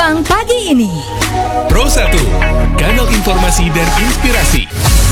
Kupang pagi ini. Pro 1, kanal informasi dan inspirasi.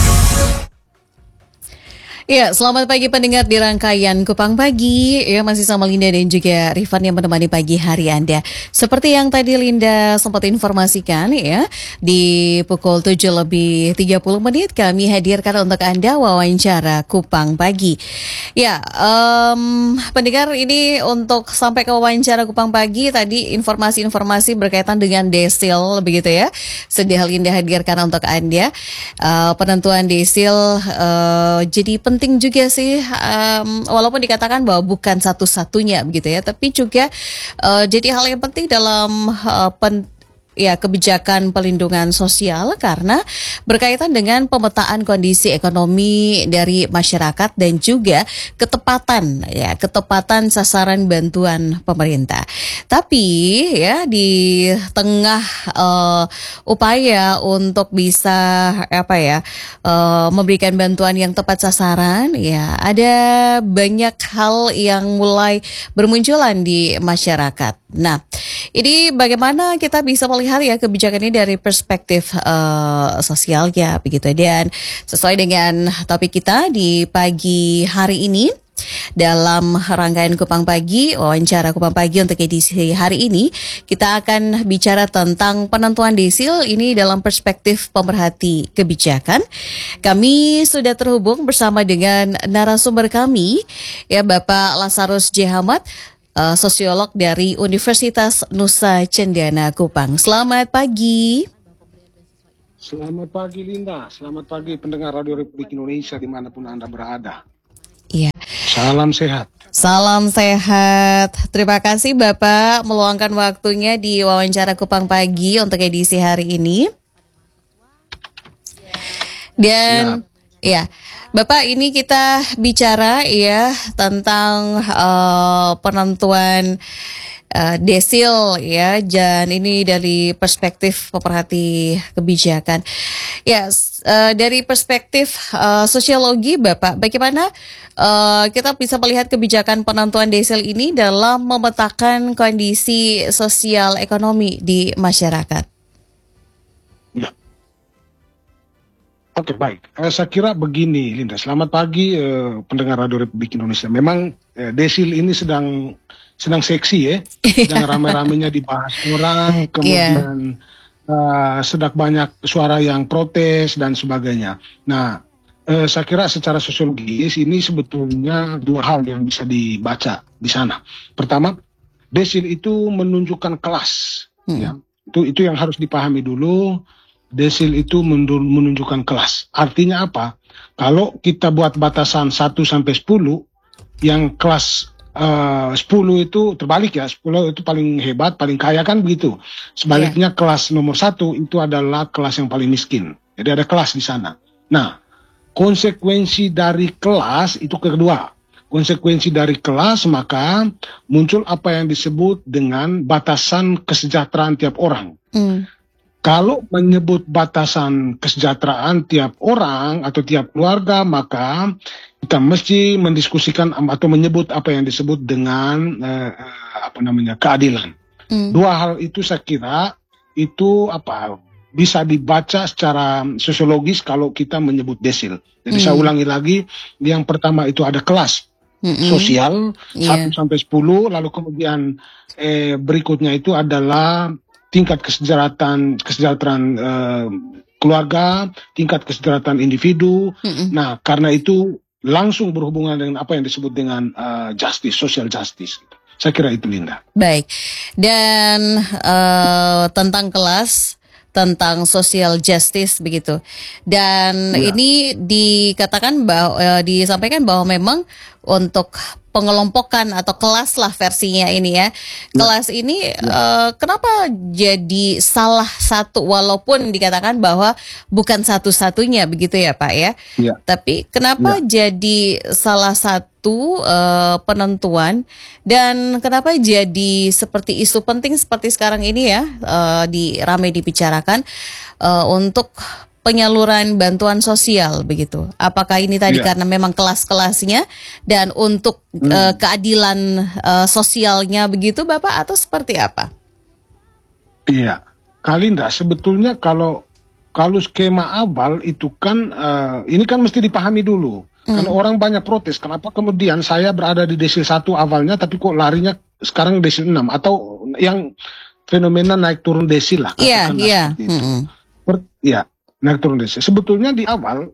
Ya, selamat pagi pendengar di rangkaian Kupang Pagi. Ya, masih sama Linda dan juga Rifan yang menemani pagi hari Anda. Seperti yang tadi Linda sempat informasikan ya, di pukul 7:30 kami hadirkan untuk Anda wawancara Kupang Pagi. Ya, pendengar ini untuk sampai ke wawancara Kupang Pagi tadi informasi-informasi berkaitan dengan desil begitu ya. Sudah Linda hadirkan untuk Anda. Penentuan desil jadi penting juga sih, walaupun dikatakan bahwa bukan satu-satunya begitu ya, tapi juga jadi hal yang penting dalam kebijakan pelindungan sosial karena berkaitan dengan pemetaan kondisi ekonomi dari masyarakat dan juga ketepatan sasaran bantuan pemerintah. Tapi ya di tengah upaya untuk bisa memberikan bantuan yang tepat sasaran, ya ada banyak hal yang mulai bermunculan di masyarakat. Nah, ini bagaimana kita bisa melihat ya kebijakan ini dari perspektif sosial ya begitu. Dan sesuai dengan topik kita di pagi hari ini dalam rangkaian Kupang Pagi, wawancara Kupang Pagi untuk edisi hari ini, kita akan bicara tentang penentuan desil ini dalam perspektif pemerhati kebijakan. Kami sudah terhubung bersama dengan narasumber kami, ya Bapak Lazarus J. Hamad, sosiolog dari Universitas Nusa Cendana Kupang. Selamat pagi. Selamat pagi Linda, selamat pagi pendengar Radio Republik Indonesia dimanapun Anda berada. Iya. Salam sehat. Salam sehat. Terima kasih Bapak meluangkan waktunya di wawancara Kupang Pagi untuk edisi hari ini. Dan ya, Bapak, ini kita bicara ya tentang penentuan desil ya, dan ini dari perspektif pemerhati kebijakan. Ya, dari perspektif sosiologi Bapak, bagaimana kita bisa melihat kebijakan penentuan desil ini dalam memetakan kondisi sosial ekonomi di masyarakat? Ya. Oke, baik. Saya kira begini, Linda. Selamat pagi, pendengar Radio Republik Indonesia. Memang desil ini sedang seksi ya, sedang rame-ramenya dibahas orang, kemudian sedang banyak suara yang protes dan sebagainya. Nah, saya kira secara sosiologis ini sebetulnya dua hal yang bisa dibaca di sana. Pertama, desil itu menunjukkan kelas, ya. Itu yang harus dipahami dulu. Desil itu menunjukkan kelas. Artinya apa? Kalau kita buat batasan 1 sampai 10, yang kelas 10 itu terbalik ya, 10 itu paling hebat, paling kaya kan begitu. Sebaliknya kelas nomor 1 itu adalah kelas yang paling miskin. Jadi ada kelas di sana. Nah, konsekuensi dari kelas itu kedua. Konsekuensi dari kelas maka muncul apa yang disebut dengan batasan kesejahteraan tiap orang. Kalau menyebut batasan kesejahteraan tiap orang atau tiap keluarga, maka kita mesti mendiskusikan atau menyebut apa yang disebut dengan keadilan. Dua hal itu saya kira itu bisa dibaca secara sosiologis kalau kita menyebut desil. Jadi saya ulangi lagi, yang pertama itu ada kelas sosial 1 sampai 10, lalu kemudian berikutnya itu adalah tingkat kesejahteraan keluarga, tingkat kesejahteraan individu. Nah, karena itu langsung berhubungan dengan apa yang disebut dengan justice, social justice. Saya kira itu, Linda. Baik, dan tentang kelas, tentang social justice begitu. Dan ini dikatakan bahwa disampaikan bahwa memang untuk pengelompokan atau kelas lah versinya ini ya. Kelas ini kenapa jadi salah satu, walaupun dikatakan bahwa bukan satu-satunya begitu ya Pak ya. Tapi kenapa jadi salah satu penentuan, dan kenapa jadi seperti isu penting seperti sekarang ini ya, ramai dibicarakan untuk penyaluran bantuan sosial begitu. Apakah ini tadi karena memang kelas-kelasnya dan untuk keadilan sosialnya begitu Bapak, atau seperti apa? Iya, Kalinda, sebetulnya kalau skema awal itu kan ini kan mesti dipahami dulu. Karena orang banyak protes, kenapa kemudian saya berada di desil 1 awalnya tapi kok larinya sekarang desil 6 atau yang fenomena naik turun desil lah Iya, katakanlah iya. seperti itu. Ya, naik turun desil. Sebetulnya di awal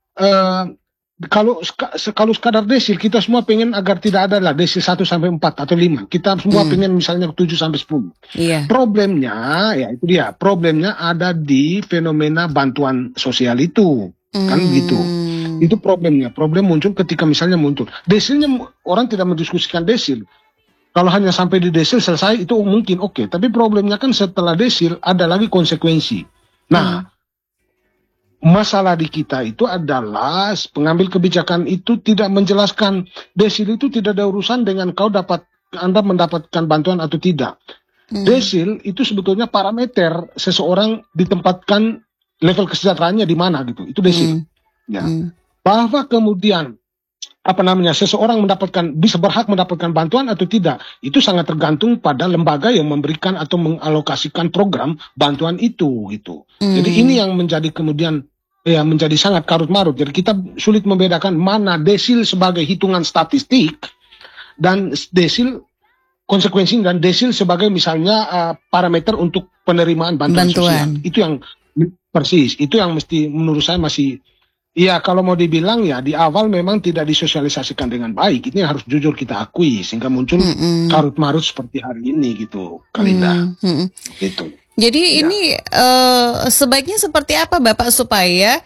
kalau sekadar desil kita semua pengen agar tidak ada lah desil 1 sampai 4 atau 5. Kita semua pengen misalnya 7 sampai 10. Iya. Problemnya ya itu dia. Problemnya ada di fenomena bantuan sosial itu. Kan gitu. Itu problemnya. Problem muncul ketika misalnya muncul. Desilnya orang tidak mendiskusikan desil. Kalau hanya sampai di desil selesai itu mungkin oke. Tapi problemnya kan setelah desil ada lagi konsekuensi. Nah, masalah di kita itu adalah pengambil kebijakan itu tidak menjelaskan desil itu tidak ada urusan dengan Anda mendapatkan bantuan atau tidak. Desil itu sebetulnya parameter seseorang ditempatkan level kesejahteraannya di mana gitu. Itu desil. Ya. Bahwa kemudian seseorang bisa berhak mendapatkan bantuan atau tidak, itu sangat tergantung pada lembaga yang memberikan atau mengalokasikan program bantuan itu gitu. Jadi ini yang menjadi kemudian menjadi sangat karut-marut. Jadi kita sulit membedakan mana desil sebagai hitungan statistik dan desil konsekuensi dan desil sebagai misalnya parameter untuk penerimaan bantuan sosial. Itu yang persis, itu yang mesti menurut saya masih. Iya, kalau mau dibilang ya di awal memang tidak disosialisasikan dengan baik. Ini harus jujur kita akui sehingga muncul karut-marut seperti hari ini gitu, Kalinda. Gitu. Jadi ini sebaiknya seperti apa Bapak supaya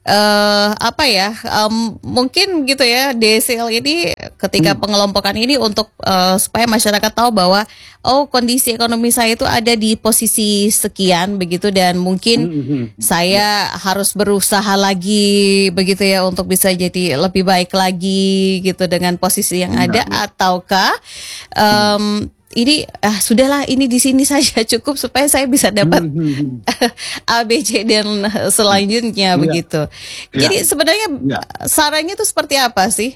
mungkin gitu ya desil ini ketika pengelompokan ini untuk supaya masyarakat tahu bahwa kondisi ekonomi saya itu ada di posisi sekian begitu dan mungkin saya harus berusaha lagi begitu ya untuk bisa jadi lebih baik lagi gitu dengan posisi yang ada ataukah ini sudahlah ini di sini saja cukup supaya saya bisa dapat A, B, C dan selanjutnya begitu. Jadi sebenarnya sarannya itu seperti apa sih?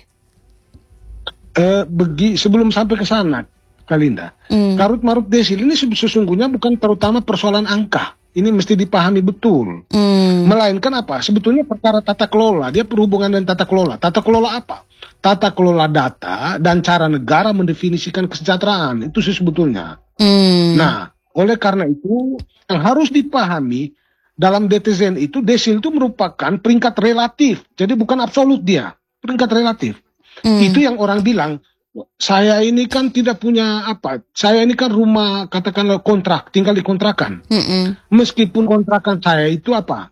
Sebelum sampai ke sana, Kalinda, karut-marut desil ini sesungguhnya bukan terutama persoalan angka. Ini mesti dipahami betul. Melainkan apa? Sebetulnya perkara tata kelola. Dia berhubungan dengan tata kelola. Tata kelola apa? Tata kelola data dan cara negara mendefinisikan kesejahteraan. Itu sih sebetulnya. Nah, oleh karena itu yang harus dipahami dalam DTZN itu desil itu merupakan peringkat relatif. Jadi bukan absolut dia. Peringkat relatif. Itu yang orang bilang, saya ini kan tidak punya saya ini kan rumah katakanlah kontrak, tinggal di kontrakan. Meskipun kontrakan saya itu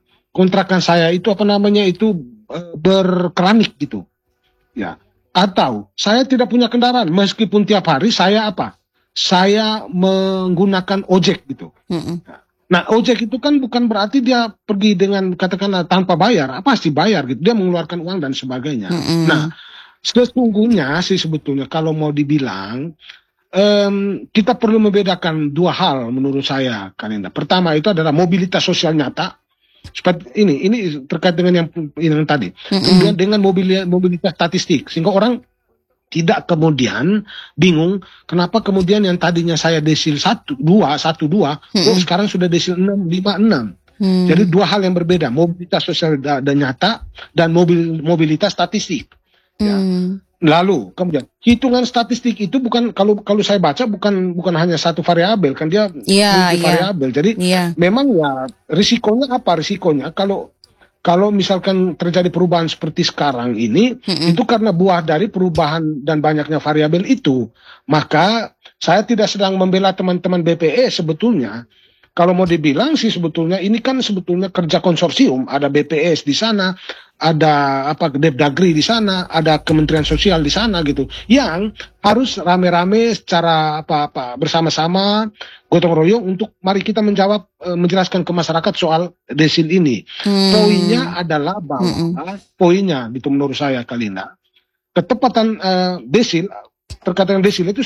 itu berkeramik gitu. Ya. Atau saya tidak punya kendaraan meskipun tiap hari saya menggunakan ojek gitu. Nah, ojek itu kan bukan berarti dia pergi dengan katakanlah tanpa bayar, pasti bayar gitu. Dia mengeluarkan uang dan sebagainya. Nah, sesungguhnya sih sebetulnya kalau mau dibilang kita perlu membedakan dua hal menurut saya, Kalinda. Pertama itu adalah mobilitas sosial nyata. Seperti ini terkait dengan yang tadi. Kemudian dengan mobilitas statistik sehingga orang tidak kemudian bingung kenapa kemudian yang tadinya saya desil 1, 2, sekarang sudah desil 6, 5, 6. Jadi dua hal yang berbeda, mobilitas sosial dan nyata dan mobilitas statistik. Ya. Lalu kemudian hitungan statistik itu bukan kalau saya baca bukan hanya satu variabel kan dia multivariabel. Jadi memang ya risikonya apa? Risikonya kalau misalkan terjadi perubahan seperti sekarang ini itu karena buah dari perubahan dan banyaknya variabel itu. Maka saya tidak sedang membela teman-teman BPE sebetulnya. Kalau mau dibilang sih sebetulnya ini kan sebetulnya kerja konsorsium, ada BPS di sana, ada Depdagri di sana, ada Kementerian Sosial di sana gitu. Yang harus rame-rame secara bersama-sama gotong royong untuk mari kita menjelaskan ke masyarakat soal desil ini. Poinnya adalah bahwa poinnya gitu menurut saya Kalinda. Ketepatan desil terkait dengan desil itu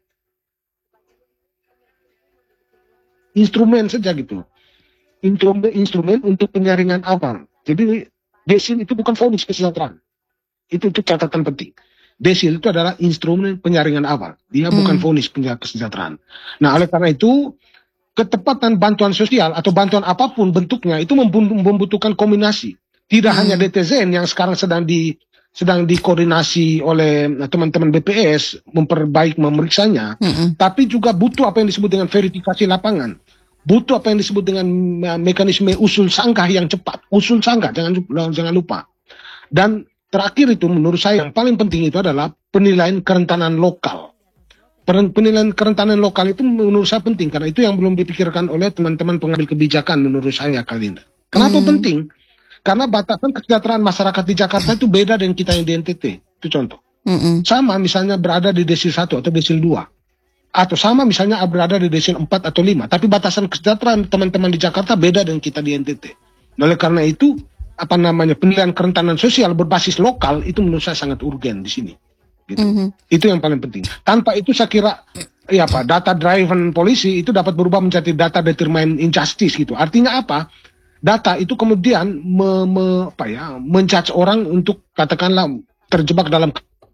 instrumen saja gitu. Instrumen untuk penyaringan awal. Jadi desil itu bukan vonis kesejahteraan. Itu catatan penting. Desil itu adalah instrumen penyaringan awal. Dia bukan vonis kesejahteraan. Nah, oleh karena itu ketepatan bantuan sosial atau bantuan apapun bentuknya itu membutuhkan kombinasi. Tidak hanya DTZN yang sekarang sedang dikoordinasi oleh teman-teman BPS memeriksanya, tapi juga butuh apa yang disebut dengan verifikasi lapangan. Butuh apa yang disebut dengan mekanisme usul sangka yang cepat. Usul sangka, jangan lupa. Dan terakhir itu menurut saya yang paling penting itu adalah penilaian kerentanan lokal. Penilaian kerentanan lokal itu menurut saya penting karena itu yang belum dipikirkan oleh teman-teman pengambil kebijakan menurut saya kali ini. Kenapa penting? Karena batasan kesejahteraan masyarakat di Jakarta itu beda dengan kita yang di NTT. Itu contoh. Sama misalnya berada di desil 1 atau desil 2. Atau sama misalnya berada di desil 4 atau 5. Tapi batasan kesejahteraan teman-teman di Jakarta beda dengan kita di NTT. Oleh karena itu, penilaian kerentanan sosial berbasis lokal itu menurut saya sangat urgen di sini. Gitu. Itu yang paling penting. Tanpa itu saya kira data driven polisi itu dapat berubah menjadi data determine injustice gitu. Artinya apa? Data itu kemudian menjudge orang untuk katakanlah terjebak dalam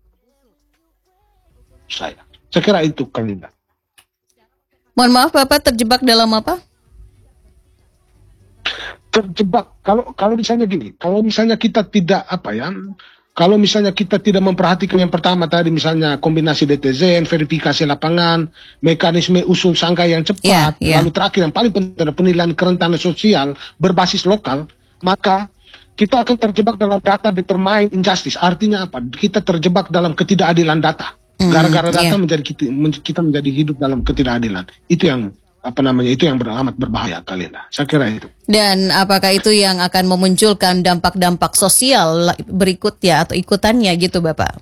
saya kira itu Kalinda. Mohon maaf Bapak, terjebak dalam apa? Terjebak kalau misalnya gini, kalau misalnya kita tidak kalau misalnya kita tidak memperhatikan yang pertama tadi misalnya kombinasi DTZN, verifikasi lapangan, mekanisme usul sangka yang cepat, lalu terakhir yang paling penting adalah penilaian kerentanan sosial berbasis lokal, maka kita akan terjebak dalam data determine injustice. Artinya apa? Kita terjebak dalam ketidakadilan data. Gara-gara data kita menjadi hidup dalam ketidakadilan. Itu yang itu yang amat berbahaya kalian. Saya kira itu. Dan apakah itu yang akan memunculkan dampak-dampak sosial berikutnya atau ikutannya gitu Bapak?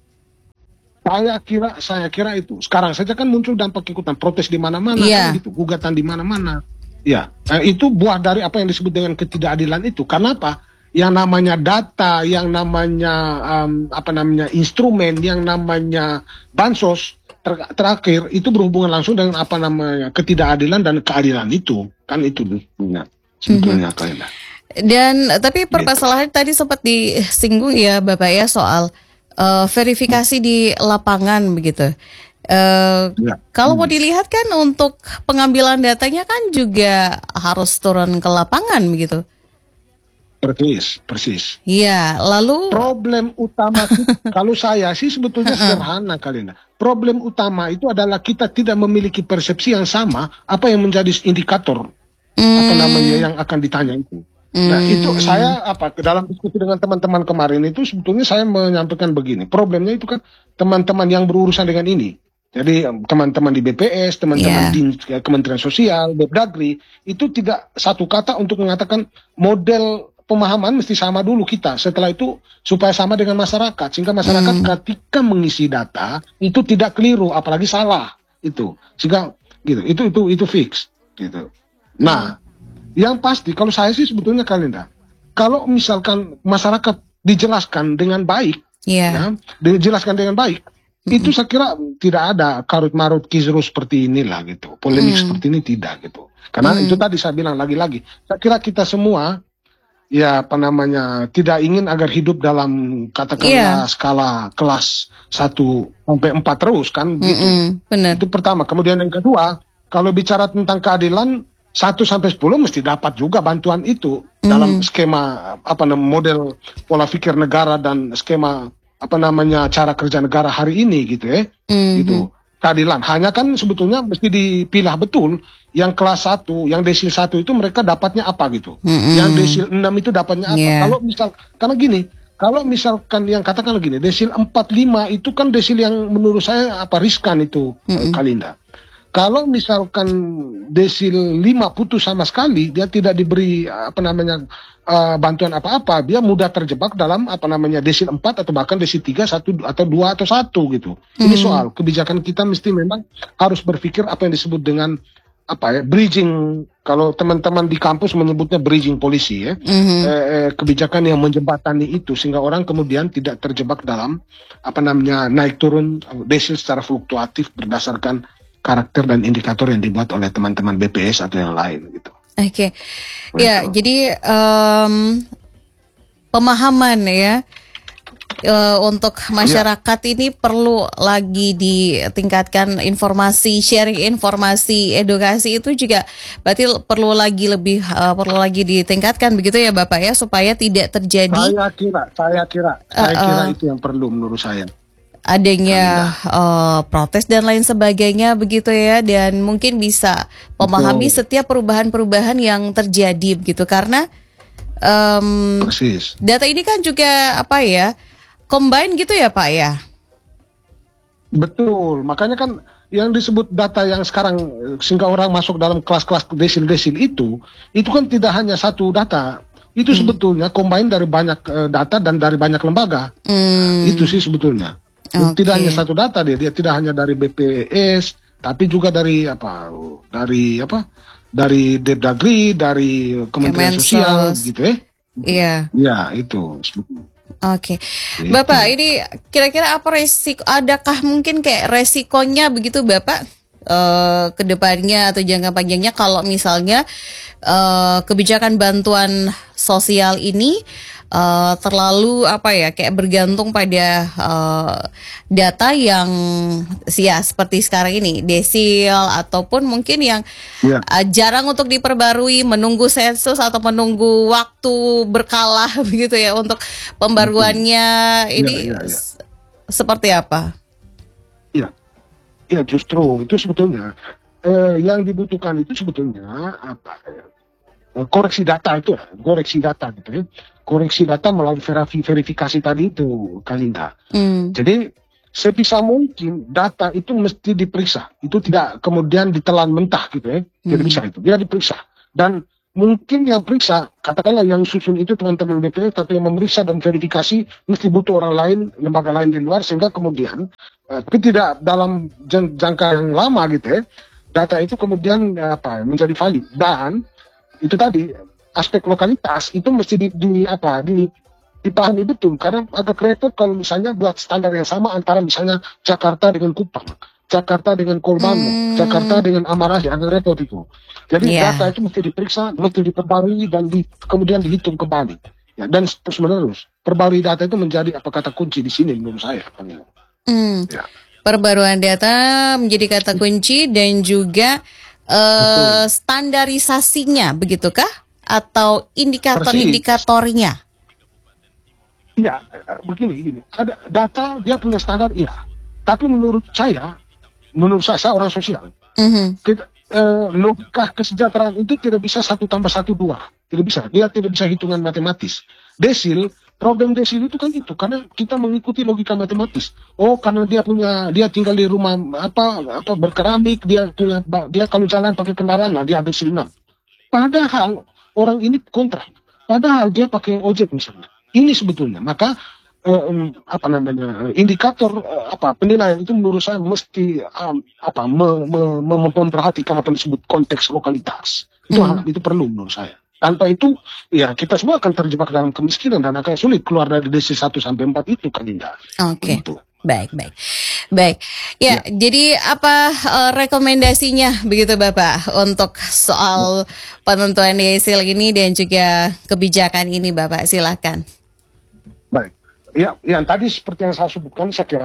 Saya kira itu. Sekarang saja kan muncul dampak ikutan, protes di mana-mana, kan gitu, gugatan di mana-mana. Ya, itu buah dari apa yang disebut dengan ketidakadilan itu. Karena apa? Yang namanya data, yang namanya instrumen, yang namanya bansos terakhir itu berhubungan langsung dengan ketidakadilan dan keadilan itu. Kan itu sebetulnya kalian. Dan tapi permasalahan tadi sempat disinggung ya Bapak ya soal verifikasi di lapangan begitu. Kalau mau dilihat kan untuk pengambilan datanya kan juga harus turun ke lapangan begitu. Persis. Iya, lalu problem utama kalau saya sih sebetulnya sederhana kalian. Problem utama itu adalah kita tidak memiliki persepsi yang sama apa yang menjadi indikator yang akan ditanya itu. Nah, itu saya dalam diskusi dengan teman-teman kemarin itu sebetulnya saya menyampaikan begini. Problemnya itu kan teman-teman yang berurusan dengan ini. Jadi teman-teman di BPS, teman-teman di Kementerian Sosial, Depdagri itu tidak satu kata untuk mengatakan model pemahaman mesti sama dulu kita. Setelah itu supaya sama dengan masyarakat sehingga masyarakat ketika mengisi data itu tidak keliru apalagi salah itu. Sehingga gitu. Itu fix gitu. Nah, yang pasti kalau saya sih sebetulnya Kalinda, kalau misalkan masyarakat dijelaskan dengan baik, dijelaskan dengan baik, itu saya kira tidak ada karut-marut kisruh seperti inilah gitu. Polemik seperti ini tidak gitu. Karena itu tadi saya bilang lagi-lagi, saya kira kita semua tidak ingin agar hidup dalam katakanlah skala kelas 1 sampai 4 terus kan gitu. Benar. Itu pertama. Kemudian yang kedua, kalau bicara tentang keadilan 1 sampai 10 mesti dapat juga bantuan itu dalam skema model pola pikir negara dan skema cara kerja negara hari ini gitu ya. Gitu. Keadilan hanya kan sebetulnya mesti dipilah betul. Yang kelas 1, yang desil 1 itu mereka dapatnya apa gitu. Yang desil 6 itu dapatnya apa. Kalau misalkan yang katakan gini, desil 4, 5 itu kan desil yang menurut saya riskan itu Kalinda. Kalau misalkan desil 5 putus sama sekali, dia tidak diberi bantuan apa-apa, dia mudah terjebak dalam desil 4 atau bahkan desil 3, 1 atau 2 atau 1 gitu. Ini soal kebijakan kita mesti memang harus berpikir apa yang disebut dengan bridging, kalau teman-teman di kampus menyebutnya bridging polisi ya, kebijakan yang menjembatani itu sehingga orang kemudian tidak terjebak dalam naik turun desil secara fluktuatif berdasarkan karakter dan indikator yang dibuat oleh teman-teman BPS atau yang lain gitu. Oke. Ya, jadi pemahaman ya untuk masyarakat ini perlu lagi ditingkatkan informasi, sharing informasi, edukasi itu juga berarti perlu lagi ditingkatkan begitu ya Bapak ya, supaya tidak terjadi Saya kira itu yang perlu menurut saya. Adanya protes dan lain sebagainya begitu ya, dan mungkin bisa memahami setiap perubahan-perubahan yang terjadi begitu, karena Persis. data ini kan juga combine gitu ya Pak ya. Betul, makanya kan yang disebut data yang sekarang sehingga orang masuk dalam kelas-kelas desil-desil itu kan tidak hanya satu data, itu sebetulnya combine dari banyak data dan dari banyak lembaga. Itu sih sebetulnya. Tidak hanya satu data, dia tidak hanya dari BPS, tapi juga dari dari Depdagri, dari Kementerian Sosial gitu ya. Iya. Ya, itu. Oke. Bapak, ini kira-kira adakah mungkin kayak resikonya begitu Bapak ke depannya atau jangka panjangnya kalau misalnya kebijakan bantuan sosial ini terlalu kayak bergantung pada data yang seperti sekarang ini, desil ataupun mungkin yang jarang untuk diperbarui, menunggu sensus atau menunggu waktu berkala begitu ya untuk pembaruannya ini seperti apa? Iya, justru itu sebetulnya yang dibutuhkan itu sebetulnya koreksi data gitu ya. Koreksi data melalui verifikasi tadi itu, Kalinda. Jadi sebisa mungkin data itu mesti diperiksa. Itu tidak kemudian ditelan mentah gitu ya. Tidak bisa itu. Dia diperiksa. Dan mungkin yang periksa, katakanlah yang susun itu teman-teman BPS, tapi yang memeriksa dan verifikasi mesti butuh orang lain, lembaga lain di luar, sehingga kemudian tapi tidak dalam jangka yang lama gitu ya. Data itu kemudian menjadi valid. Dan itu tadi aspek lokalitas itu mesti dipahami betul, karena agak repot kalau misalnya buat standar yang sama antara misalnya Jakarta dengan Kupang, Jakarta dengan Kolbano, Jakarta dengan Amarahi, agak repot itu. Jadi data itu mesti diperiksa, mesti diperbarui dan kemudian dihitung kembali. Ya, dan terus menerus perbarui data itu menjadi kata kunci di sini menurut saya. Ya. Perbaruan data menjadi kata kunci dan juga standarisasinya begitukah? Atau indikator-indikatornya? Iya, begini. Ada data dia punya standar, iya. Tapi menurut saya orang sosial, logika kesejahteraan itu tidak bisa 1 tambah 1 2. Tidak bisa. Dia tidak bisa hitungan matematis. Problem desil itu kan itu, karena kita mengikuti logika matematis. Oh, karena dia tinggal di rumah berkeramik, dia kalau jalan pakai kendaraan, dia desil 6. Padahal orang ini kontrak, padahal dia pakai ojek misalnya. Ini sebetulnya, maka indikator penilaian itu menurut saya mesti memperhatikan apa yang disebut konteks lokalitas. Itu perlu menurut saya. Tanpa itu, ya kita semua akan terjebak dalam kemiskinan dan akan sulit keluar dari desil 1 sampai 4 itu, Kalinda. Oke. Baik. Ya, jadi apa rekomendasinya begitu Bapak untuk soal penentuan desil ini dan juga kebijakan ini, Bapak? Silakan. Baik. Ya, yang tadi seperti yang saya sebutkan, saya kira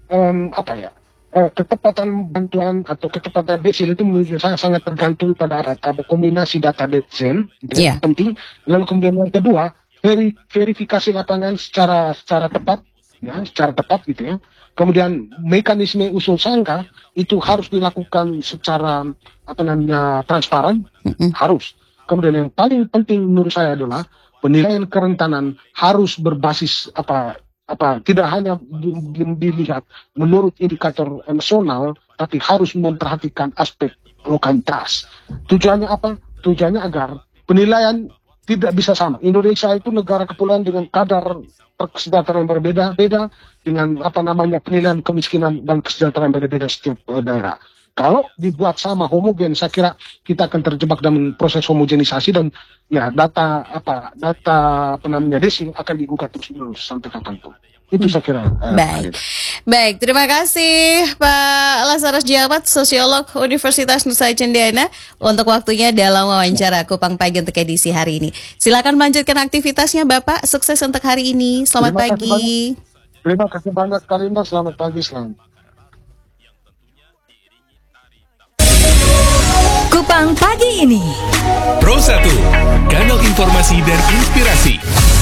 ketepatan bantuan atau ketepatan desil itu menurut saya sangat tergantung pada kombinasi data desil, yang penting. Lalu kemudian yang kedua, verifikasi lapangan secara tepat gitu ya. Kemudian mekanisme usul sangka itu harus dilakukan secara transparan, harus. Kemudian yang paling penting menurut saya adalah penilaian kerentanan harus berbasis tidak hanya dilihat menurut indikator emosional, tapi harus memperhatikan aspek lokalitas. Tujuannya apa? Tujuannya agar penilaian tidak bisa sama. Indonesia itu negara kepulauan dengan kadar kesejahteraan berbeda-beda, dengan penilaian kemiskinan dan kesejahteraan berbeda setiap daerah. Kalau dibuat sama homogen, saya kira kita akan terjebak dalam proses homogenisasi dan ya data desil akan digugat terus sampai kapanpun. Itu saya kira. Baik, terima kasih Pak Lazarus Djamat, sosiolog Universitas Nusa Cendana untuk waktunya dalam wawancara Kupang Pagi untuk edisi hari ini. Silakan melanjutkan aktivitasnya Bapak. Sukses untuk hari ini. Selamat pagi. Terima kasih banyak sekali Mas. Selamat pagi, selamat. Kupang pagi ini. Pro 1, kanal informasi dan inspirasi.